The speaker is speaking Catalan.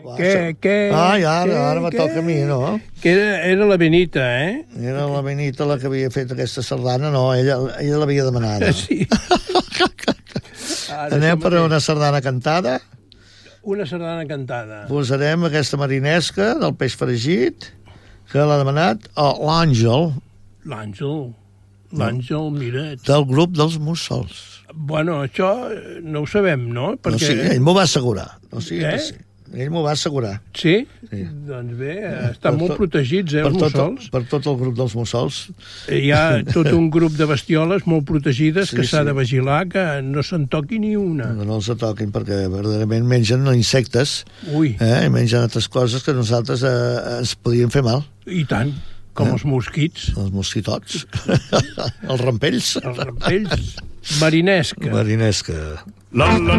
Ara me toca a mi, no? Que era la Benita, eh? Era la Benita la que havia fet aquesta sardana, no, ella l'havia demanada. Sí. Anem per una sardana cantada. Una sardana cantada. Posarem aquesta marinesca del peix fregit, que l'ha demanat l'Àngel. L'Àngel, mira... Del grup dels Mussols. Bueno, això no ho sabem, no? Perquè... No, sí, ell m'ho va assegurar. No, sí, que sí. Ell m'ho va assegurar. Sí? Doncs bé, estan molt protegits, els mussols. Per tot el grup dels mussols. Hi ha tot un grup de bestioles molt protegides que s'ha de vigilar que no se'n toqui ni una. No els toquin perquè verdaderament mengen insectes. Ui. Mengen altres coses que nosaltres ens podien fer mal. I tant, com els mosquits. Els mosquitots. Els rampells. Els rampells. Marinesca. Marinesca.